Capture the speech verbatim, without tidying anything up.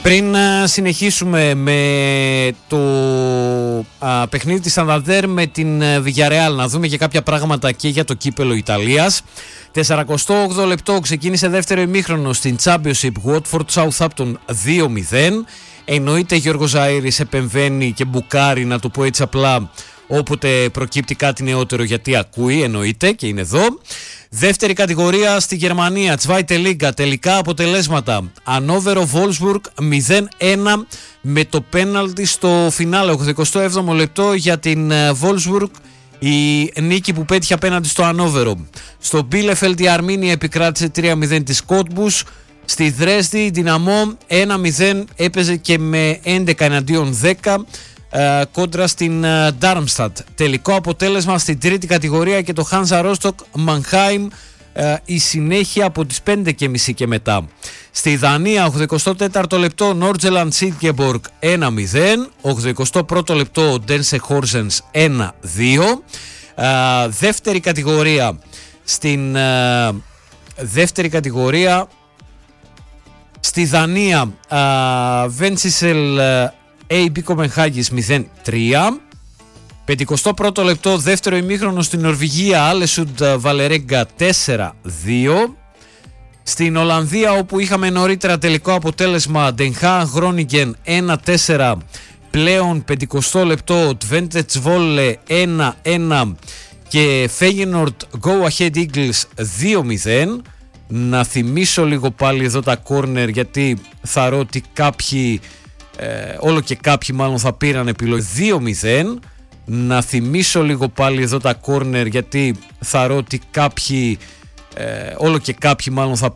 Πριν α, συνεχίσουμε με το α, παιχνίδι της Σανταντέρ με την Villarreal, να δούμε και κάποια πράγματα και για το κύπελο Ιταλίας. σαραντοοκτώ λεπτό ξεκίνησε δεύτερο ημίχρονο στην Championship, Watford Southampton δύο μηδέν. Εννοείται Γιώργος Ζαΐρης επεμβαίνει και μπουκάρει, να το πω έτσι απλά, όποτε προκύπτει κάτι νεότερο, γιατί ακούει, εννοείται, και είναι εδώ. Δεύτερη κατηγορία στη Γερμανία, Zweite Liga, τελικά αποτελέσματα. Ανόβερο Wolfsburg μηδέν ένα με το πέναλτι στο φινάλε, ογδοηκοστό έβδομο λεπτό για την Wolfsburg, η νίκη που πέτυχε απέναντι στο Ανόβερο. Στο Bielefeld η Αρμίνια επικράτησε τρία μηδέν της Cottbus. Στη Δρέσδη η Δυναμό ένα μηδέν έπαιζε και με έντεκα εναντίον δέκα ε, κόντρα στην ε, Darmstadt. Τελικό αποτέλεσμα στην τρίτη κατηγορία και το Hansa Rostock Mannheim, ε, η συνέχεια από τις πέντε και μισή και μετά. Στη Δανία ογδοηκοστό τέταρτο λεπτό Nordsjælland Silkeborg ένα μηδέν, ογδοηκοστό πρώτο λεπτό Dense Horsens ένα δύο. ε, δεύτερη κατηγορία στην ε, δεύτερη κατηγορία στη Δανία, Βέντσισελ έι μπι Κοπενχάγης μηδέν τρία. πενηκοστό πρώτο λεπτό δεύτερο ημίχρονο στην Νορβηγία, Άλεσουντ Βαλερέγκα τέσσερα δύο. Στην Ολλανδία, όπου είχαμε νωρίτερα τελικό αποτέλεσμα, Ντενχά Γρόνιγκεν ένα τέσσερα, πλέον πενηκοστό λεπτό Twente Zwolle ένα ένα και Feyenoord Go Ahead Eagles δύο μηδέν. Να θυμίσω λίγο πάλι εδώ τα κόρνερ, γιατί θα ρω ότι κάποιοι, ε, όλο και κάποιοι μάλλον θα πήραν επιλογή. Δύο μηδέν. Να θυμίσω λίγο πάλι εδώ τα κόρνερ, γιατί θα ρω ότι κάποιοι, ε, όλο και κάποιοι μάλλον θα